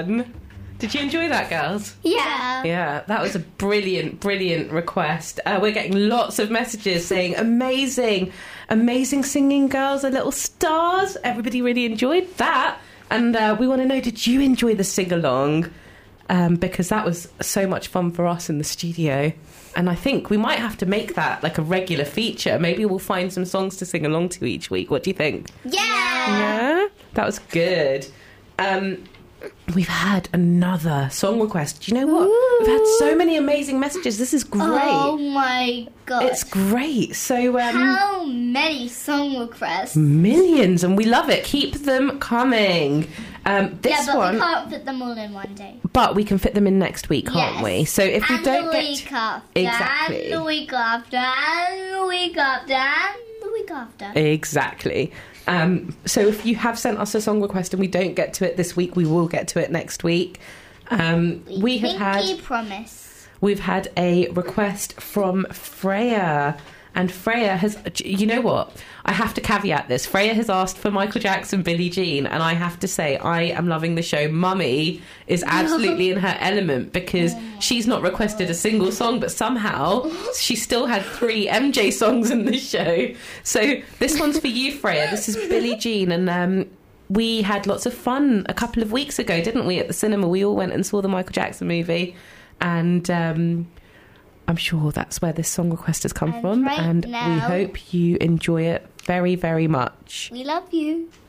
fun. Did you enjoy that, girls? Yeah. Yeah, that was a brilliant, brilliant request. We're getting lots of messages saying, amazing, amazing singing, girls, are little stars. Everybody really enjoyed that. And we want to know, did you enjoy the sing-along? Because that was so much fun for us in the studio. And I think we might have to make that like a regular feature. Maybe we'll find some songs to sing along to each week. What do you think? Yeah. That was good. We've had another song request. Do you know what? We've had so many amazing messages. This is great. Oh my god. It's great. So how many song requests? Millions, and we love it. Keep them coming. This but one, we can't fit them all in one day. but we can fit them in next week, can't we? So if we don't the get week after, exactly, and the week after, and the week after, and the week after. Exactly. So if you have sent us a song request and we don't get to it this week, we will get to it next week. Promise. We've had a request from Freya, and Freya has, you know what? I have to caveat this. Freya has asked for Michael Jackson, Billie Jean, and I have to say I am loving the show. Mummy is absolutely in her element because she's not requested a single song, but somehow she still had 3 MJ songs in the show. So this one's for you, Freya. This is Billie Jean, and we had lots of fun a couple of weeks ago, didn't we, at the cinema? We all went and saw the Michael Jackson movie, and I'm sure that's where this song request has come from, and we hope you enjoy it very, very much. We love you.